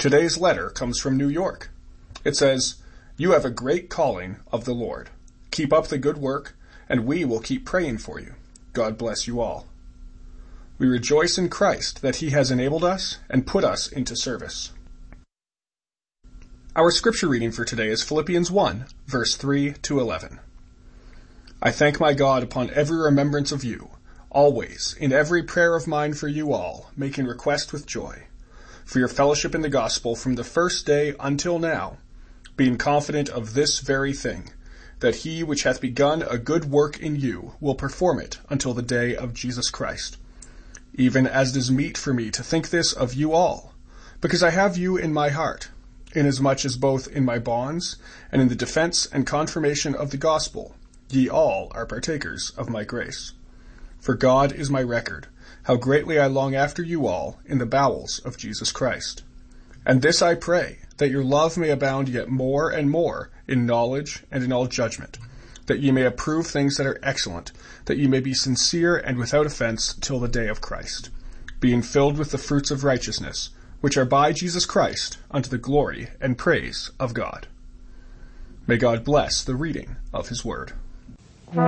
Today's letter comes from New York. It says, "You have a great calling of the Lord. Keep up the good work, and we will keep praying for you. God bless you all." We rejoice in Christ that he has enabled us and put us into service. Our scripture reading for today is Philippians 1, verse 3 to 11. I thank my God upon every remembrance of you, always, in every prayer of mine for you all, making request with joy, for your fellowship in the gospel from the first day until now, being confident of this very thing, that he which hath begun a good work in you will perform it until the day of Jesus Christ. Even as it is meet for me to think this of you all, because I have you in my heart, inasmuch as both in my bonds and in the defense and confirmation of the gospel, ye all are partakers of my grace. For God is my record, how greatly I long after you all in the bowels of Jesus Christ. And this I pray, that your love may abound yet more and more in knowledge and in all judgment, that ye may approve things that are excellent, that ye may be sincere and without offense till the day of Christ, being filled with the fruits of righteousness, which are by Jesus Christ, unto the glory and praise of God. May God bless the reading of his word.